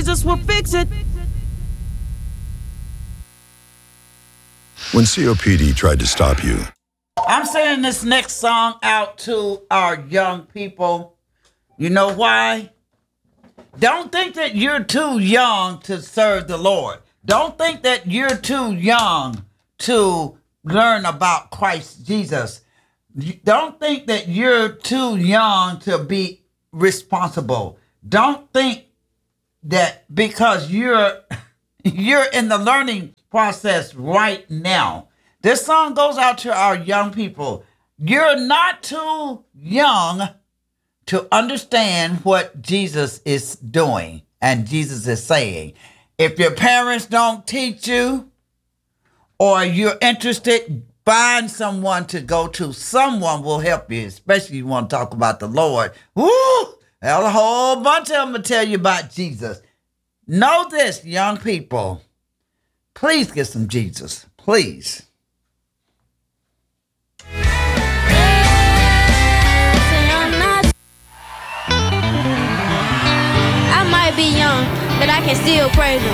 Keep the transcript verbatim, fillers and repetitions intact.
Jesus will fix it. When C O P D tried to stop you. I'm sending this next song out to our young people. You know why? Don't think that you're too young to serve the Lord. Don't think that you're too young to learn about Christ Jesus. Don't think that you're too young to be responsible. Don't think that because you're you're in the learning process right now. This song goes out to our young people. You're not too young to understand what Jesus is doing and Jesus is saying. If your parents don't teach you or you're interested, find someone to go to. Someone will help you, especially if you want to talk about the Lord. Woo! There's a whole bunch of them will tell you about Jesus. Know this, young people. Please get some Jesus. Please. I might be young, but I can still praise him.